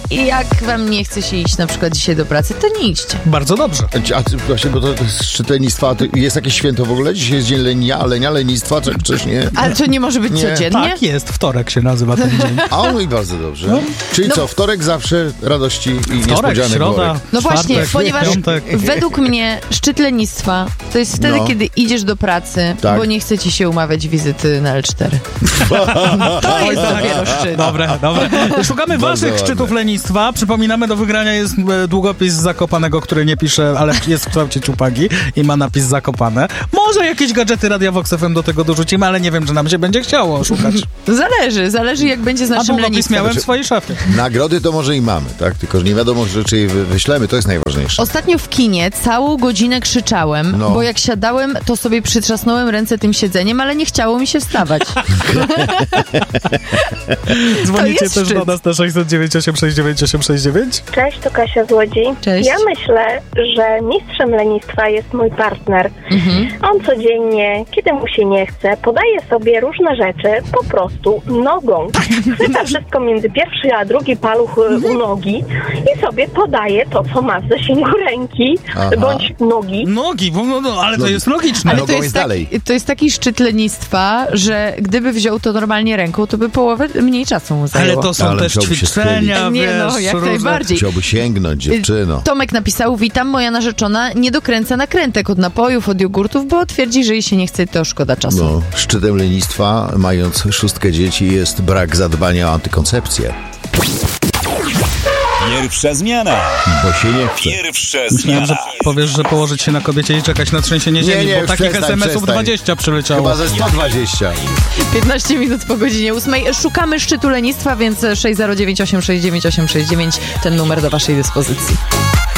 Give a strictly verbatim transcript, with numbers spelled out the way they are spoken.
I jak wam nie chce się iść na przykład dzisiaj do pracy, to nie idźcie. Bardzo dobrze. A ty, właśnie, bo to jest szczyt lenistwa, to jest jakieś święto w ogóle? Dzisiaj jest dzień lenia, lenia, lenistwa, czy wcześniej? Ale to nie może być Nie. codziennie? Tak jest, wtorek się nazywa ten dzień. A on i bardzo dobrze. No. Czyli No. co, wtorek zawsze radości i Wtorek, niespodzianek środa, worek. No właśnie, czwartek, ponieważ piątek. według mnie szczyt lenistwa to jest wtedy, No. kiedy idziesz do pracy, Tak. bo nie chce ci się umawiać wizyty na L cztery. To jest dopiero szczyt. Dobre, dobre. Szukamy Bardzo waszych ładne. szczytów lenistwa. Przypominamy, do wygrania jest e, długopis Zakopanego, który nie pisze, ale jest w kształcie ciupagi i ma napis Zakopane. Może jakieś gadżety Radia Vox F M do tego dorzucimy, ale nie wiem, czy nam się będzie chciało szukać. Zależy, zależy jak będzie z A naszym długopis lenistwem. miałem w swojej szafie. Nagrody to może i mamy, tak? Tylko, że nie wiadomo, że czy je wy- wyślemy, to jest najważniejsze. Ostatnio w kinie całą godzinę krzyczałem, No. bo jak siadałem, to sobie przytrzasnąłem ręce tym siedzeniem, ale nie chciało mi się wstawać. Dzwonicie jest też szczyt. do nas na sześćset dziewięć osiem sześć dziewięć osiem sześć dziewięć. Cześć, to Kasia z Łodzi. Cześć. Ja myślę, że mistrzem lenistwa jest mój partner. On codziennie, kiedy mu się nie chce, podaje sobie różne rzeczy po prostu nogą. Chwyta wszystko między pierwszy a drugi paluch y, u nogi i sobie podaje to, co ma w zasięgu ręki Aha. bądź nogi. Nogi, bo, no, no, ale to Nogi. jest logiczne. Ale Nogą to jest, jest tak, dalej. to jest taki szczyt lenistwa, że gdyby wziął to normalnie ręką, to by połowę mniej czasu mu zajęło. Ale to są Ale też musiałby się ćwiczenia, Nie wiesz, no, jak różne. najbardziej. Chciałby sięgnąć, dziewczyno. Tomek napisał, witam, moja narzeczona nie dokręca nakrętek od napojów, od jogurtów, bo twierdzi, że jej się nie chce, to szkoda czasu. No, szczytem lenistwa, mając szóstkę dzieci, jest brak zadbania o antykoncepcję. Pierwsza zmiana. Bo się nie chce. Pierwsza Myślałem, że zmiana. powiesz, że położyć się na kobiecie i czekać na trzęsienie Nie, ziemi, nie, bo już takich przestań, es em esów przestań. dwadzieścia przyleciało. Chyba ze sto dwadzieścia. piętnaście minut po godzinie ósmej. Szukamy szczytu lenistwa, więc sześć zero dziewięć osiem sześć dziewięć osiem sześć dziewięć ten numer do waszej dyspozycji.